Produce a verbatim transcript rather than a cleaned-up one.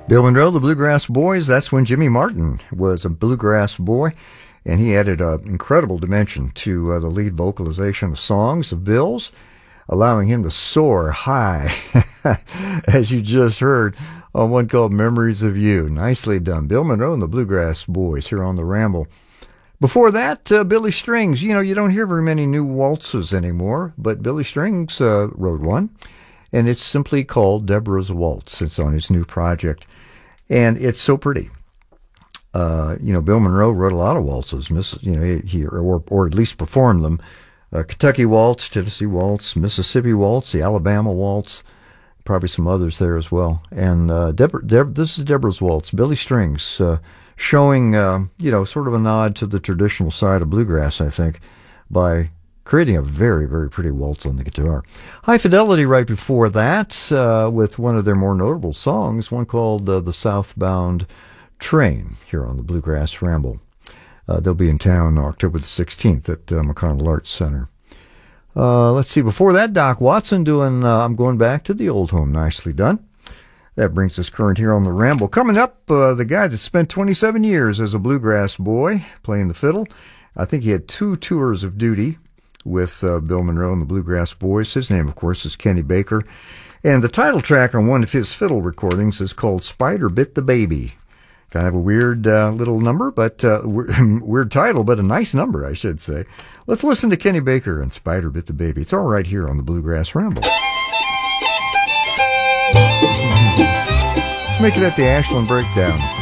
Bill Monroe, the Bluegrass Boys, that's when Jimmy Martin was a bluegrass boy, and he added an incredible dimension to uh, the lead vocalization of songs of Bill's, allowing him to soar high, as you just heard, on one called Memories of You. Nicely done. Bill Monroe and the Bluegrass Boys here on The Ramble. Before that, uh, Billy Strings. You know, you don't hear very many new waltzes anymore, but Billy Strings uh, wrote one, and it's simply called Deborah's Waltz. It's on his new project. And it's so pretty. Uh, you know, Bill Monroe wrote a lot of waltzes, you know, he, or, or at least performed them. Uh, Kentucky Waltz, Tennessee Waltz, Mississippi Waltz, the Alabama Waltz, probably some others there as well. And uh, Deborah, Deb, this is Deborah's Waltz, Billy Strings, uh, showing, uh, you know, sort of a nod to the traditional side of bluegrass, I think, by creating a very, very pretty waltz on the guitar. High Fidelity right before that, uh, with one of their more notable songs, one called uh, The Southbound Train, here on the Bluegrass Ramble. Uh, they'll be in town October the sixteenth at uh, McConnell Arts Center. Uh, let's see, before that, Doc Watson doing uh, I'm Going Back to the Old Home. Nicely done. That brings us current here on the Ramble. Coming up, uh, the guy that spent twenty-seven years as a bluegrass boy playing the fiddle. I think he had two tours of duty with uh, Bill Monroe and the Bluegrass Boys. His name, of course, is Kenny Baker. And the title track on one of his fiddle recordings is called Spider Bit the Baby. Kind of a weird uh, little number, but uh, weird title, but a nice number, I should say. Let's listen to Kenny Baker and Spider Bit the Baby. It's all right here on the Bluegrass Ramble. Let's make it at the Ashland Breakdown.